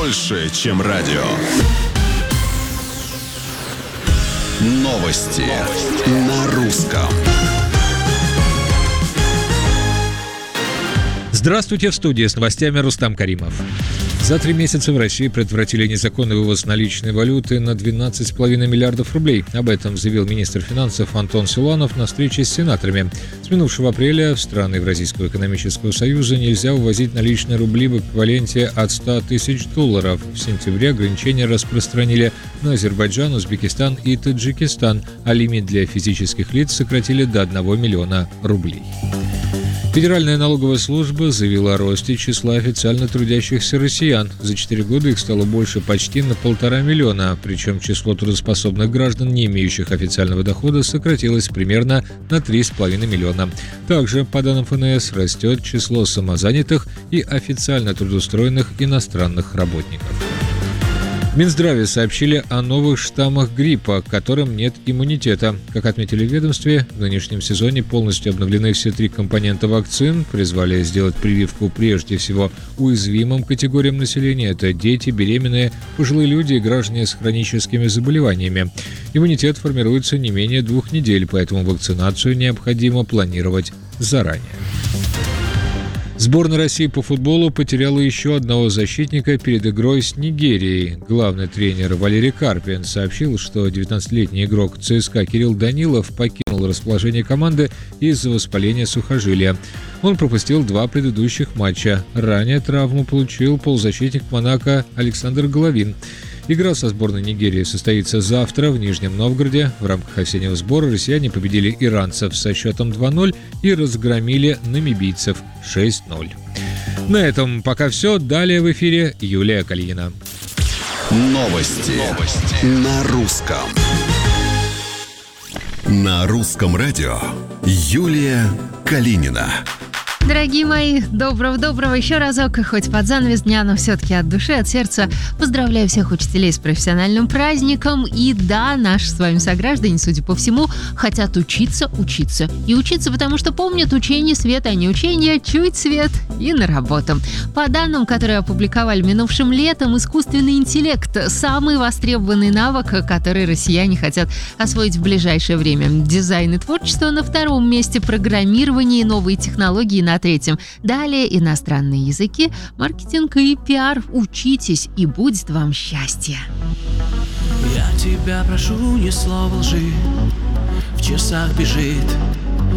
больше, чем радио. Новости на русском. Здравствуйте, в студии с новостями Рустам Каримов. За 3 месяца в России предотвратили незаконный вывоз наличной валюты на 12,5 миллиардов рублей. Об этом заявил министр финансов Антон Силуанов на встрече с сенаторами. С минувшего апреля в страны Евразийского экономического союза нельзя вывозить наличные рубли в эквиваленте от 100 тысяч долларов. В сентябре ограничения распространили на Азербайджан, Узбекистан и Таджикистан, а лимит для физических лиц сократили до 1 миллиона рублей. Федеральная налоговая служба заявила о росте числа официально трудящихся россиян. За 4 года их стало больше почти на 1,5 миллиона, причем число трудоспособных граждан, не имеющих официального дохода, сократилось примерно на 3,5 миллиона. Также, по данным ФНС, растет число самозанятых и официально трудоустроенных иностранных работников. В Минздраве сообщили о новых штаммах гриппа, к которым нет иммунитета. Как отметили в ведомстве, в нынешнем сезоне полностью обновлены все 3 компонента вакцин, призвали сделать прививку прежде всего уязвимым категориям населения. Это дети, беременные, пожилые люди и граждане с хроническими заболеваниями. Иммунитет формируется не менее 2 недель, поэтому вакцинацию необходимо планировать заранее. Сборная России по футболу потеряла еще одного защитника перед игрой с Нигерией. Главный тренер Валерий Карпин сообщил, что 19-летний игрок ЦСКА Кирилл Данилов покинул расположение команды из-за воспаления сухожилия. Он пропустил 2 предыдущих матча. Ранее травму получил полузащитник Монако Александр Головин. Игра со сборной Нигерии состоится завтра в Нижнем Новгороде. В рамках осеннего сбора россияне победили иранцев со счетом 2-0 и разгромили намибийцев 6-0. На этом пока все. Далее в эфире Юлия Калинина. Новости на русском. На русском радио Юлия Калинина. Дорогие мои, доброго еще разок, хоть под занавес дня, но все-таки от души, от сердца поздравляю всех учителей с профессиональным праздником. И да, наши с вами сограждане, судя по всему, хотят учиться. И учиться, потому что помнят учение свет, а не учение, чуть свет и на работу. По данным, которые опубликовали минувшим летом, искусственный интеллект – самый востребованный навык, который россияне хотят освоить в ближайшее время. Дизайн и творчество на 2-м месте, программирование и новые технологии на 3-м. Далее иностранные языки, маркетинг и пиар. Учитесь, и будет вам счастье. Я тебя прошу, ни слова лжи. В часах бежит